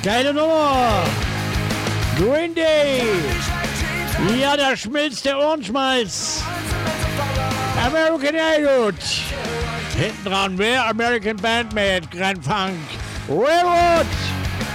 Geile Nummer. Green Day. Ja, da schmilzt der Ohrenschmalz. American Idiot. Hinten dran, wer? American Bandmate, Grand Funk. Railroad.